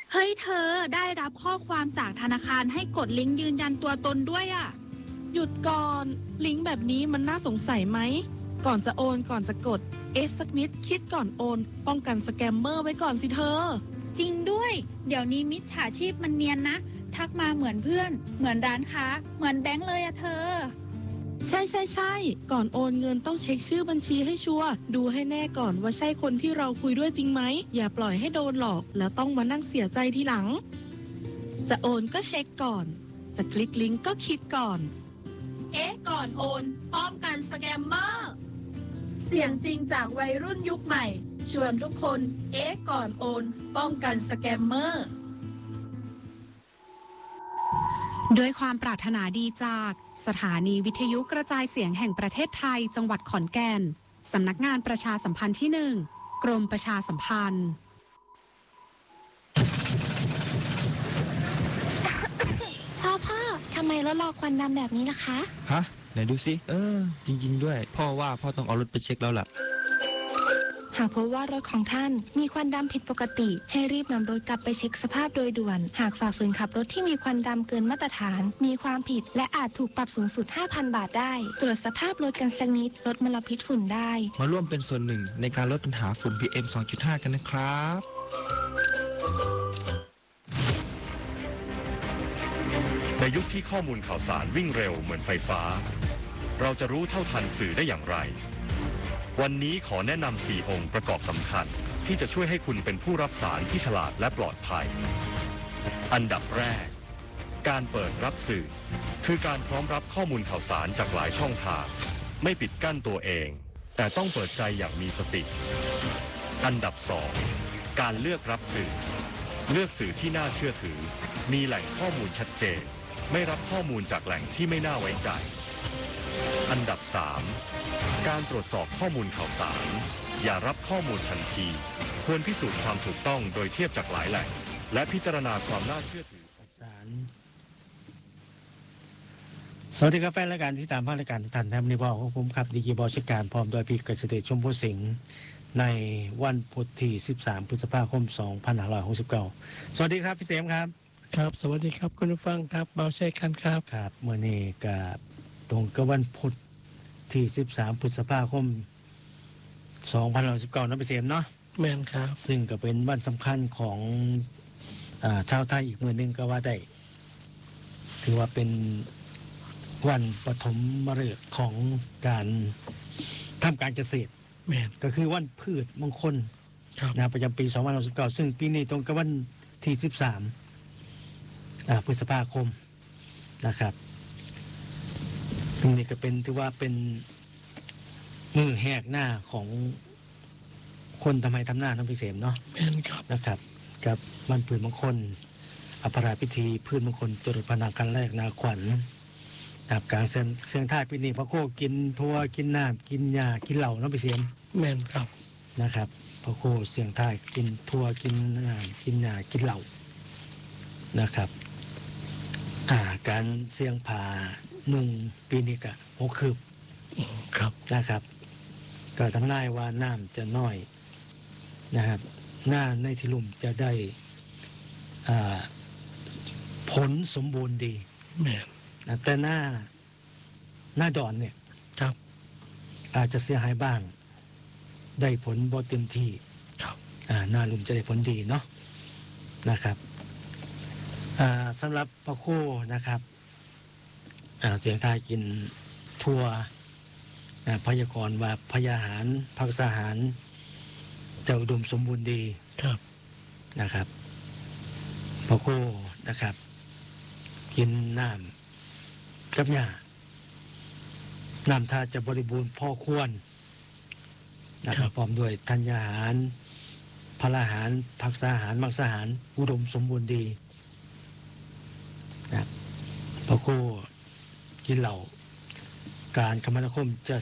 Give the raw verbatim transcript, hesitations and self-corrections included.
เฮ้ยเธอได้รับข้อความจากธนาคารให้กดลิงก์ยืนยันตัวตนด้วยอะหยุดก่อนลิงก์แบบนี้มันน่าสงสัยไหมก่อนจะโอนก่อนจะกดเอ๊ะสักนิดคิดก่อนโอนป้องกันสแกมเมอร์ไว้ก่อนสิเธอจริงด้วยเดี๋ยวนี้มิจฉาชีพมันเนียนนะทักมาเหมือนเพื่อนเหมือนร้านค้าเหมือนแบงค์เลยอะเธอใช่ใช่ใช่ก่อนโอนเงินต้องเช็คชื่อบัญชีให้ชัวร์ดูให้แน่ก่อนว่าใช่คนที่เราคุยด้วยจริงไหมอย่าปล่อยให้โดนหลอกแล้วต้องมานั่งเสียใจทีหลังจะโอนก็เช็คก่อนจะคลิกลิงก์ก็คิดก่อนเอ๊ะก่อนโอนป้องกันสแกมเมอร์เสียงจริงจากวัยรุ่นยุคใหม่ชวนทุกคนเอ๊ะก่อนโอนป้องกันสแกมเมอร์ด้วยความปรารถนาดีจากสถานีวิทยุกระจายเสียงแห่งประเทศไทยจังหวัดขอนแก่นสำนักงานประชาสัมพันธ์ที่หนึ่งกรมประชาสัมพันธ์พ่อพ่อทำไมรถเราควันดำแบบนี้ล่ะคะฮะไหนดูสิเออจริงๆด้วยพ่อว่าพ่อต้องเอารถไปเช็คแล้วล่ะหากพบว่ารถของท่านมีควันดำผิดปกติให้รีบนำรถกลับไปเช็คสภาพโดยด่วนหากฝ่าฝืนขับรถที่มีควันดำเกินมาตรฐานมีความผิดและอาจถูกปรับสูงสุด ห้าพัน บาทได้ตรวจสภาพรถกันสักนิดลดมลพิษฝุ่นได้มาร่วมเป็นส่วนหนึ่งในการลดปัญหาฝุ่น พี เอ็ม สองจุดห้า กันนะครับในยุคที่ข้อมูลข่าวสารวิ่งเร็วเหมือนไฟฟ้าเราจะรู้เท่าทันสื่อได้อย่างไรวันนี้ขอแนะนำสี่องค์ประกอบสำคัญที่จะช่วยให้คุณเป็นผู้รับสารที่ฉลาดและปลอดภัยอันดับแรกการเปิดรับสื่อคือการพร้อมรับข้อมูลข่าวสารจากหลายช่องทางไม่ปิดกั้นตัวเองแต่ต้องเปิดใจอย่างมีสติอันดับสองการเลือกรับสื่อเลือกสื่อที่น่าเชื่อถือมีแหล่งข้อมูลชัดเจนไม่รับข้อมูลจากแหล่งที่ไม่น่าไว้ใจอันดับสามการตรวจสอบข้อมูลข่าวสารอย่ารับข้อมูลทันทีควรพิสูจน์ความถูกต้องโดยเทียบจากหลายแหล่งและพิจารณาความน่าเชื่อถือสารสวัสดีครับแฟนรายการที่ตามภาครายการทุกท่านครับนี่บอกของผมครับดีจีบอชการพร้อมโดยพี่เกษตรชมพูสิงห์ในวันพุธที่สิบสามพฤษภาคมสองพันห้าร้อยหกสิบเก้าสวัสดีครับพี่เสมครับครับสวัสดีครับคุณผู้ฟังครับเบาใช้กันครับครับเมื่อนี้กับตรงกับวันพุธที่สิบสามพฤษภาคมสองพันห้าร้อยสิบเก้านะพี่เสมเนาะแม่นครับซึ่งก็เป็นวันสำคัญของอ่าชาวไทยอีกมื้อนึงก็ว่าได้ถือว่าเป็นวันปฐมฤกษ์ของการทำการเกษตรแม่นก็คือวันพืชมงคลนะประจำปีสองพันห้าร้อยสิบเก้าซึ่งปีนี้ตรงกับวันที่สิบสามอ่าพฤษภาคมนะครับนี่ก็เป็นถือว่าเป็นมือแหกหน้าของคนทำไมทำหน้าทั้งพิเศษเนาะแม่นครับนะครับกับวันพืชมงคลอภราพิธีพืชมงคลจรดพนาการแรกนาขวัญนะครับการเสียงเสียงท้ายปีนี้พระโคกินทั่วกินน้ำกินหญ้ากินเหล้าเนาะพิเศษแม่นครับนะครับพระโคเสียงท้ายกินทั่วกินน้ำกินหญ้ากินเหล้านะครับอ่าการเสียงผ่านุ่งปีนี้ก็หกคืบครับนะครับก็ทำนายว่าน้ำจะน้อยนะครับหน้าในที่ลุ่มจะได้อ่าผลสมบูรณ์ดีแม่นแต่หน้าหน้าดอนเนี่ยครับอาจจะเสียหายบ้างได้ผลบ่เต็มที่ครับอ่าหน้าลุ่มจะได้ผลดีเนาะนะครับอ่าสำหรับพระโคนะครับอ่าเสียงทายกินทั่วอ่าพยากรณ์ว่าพยาหารภักษาหารจะอุดมสมบูรณ์ดีครับนะครับพระโคนะครับกินน้ำกับหญ้าน้ำท่าจะบริบูรณ์พอควรนะครับพร้อมด้วยธัญญาหารพลาหารภักษาหารมังสาหารอุดมสมบูรณ์ดีนะพระโคกินเหล้าการคมนาคมจะ